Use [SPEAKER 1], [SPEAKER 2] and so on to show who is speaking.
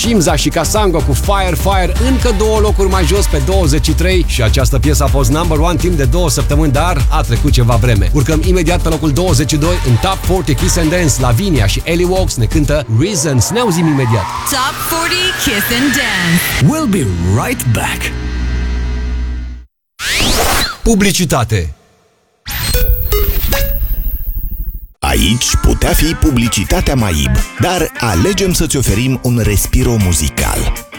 [SPEAKER 1] Shimza și Kasango cu Fire Fire, încă 2 locuri mai jos pe 23 și această piesă a fost number 1 timp de 2 săptămâni, dar a trecut ceva vreme. Urcăm imediat pe locul 22 în Top 40 Kiss and Dance. Lavinia și Ellie Walks ne cântă Reasons. Ne auzim imediat.
[SPEAKER 2] Top 40 Kiss and Dance.
[SPEAKER 3] We'll be right back.
[SPEAKER 1] Publicitate.
[SPEAKER 4] Aici putea fi publicitatea MAIB, dar alegem să-ți oferim un respiro muzical.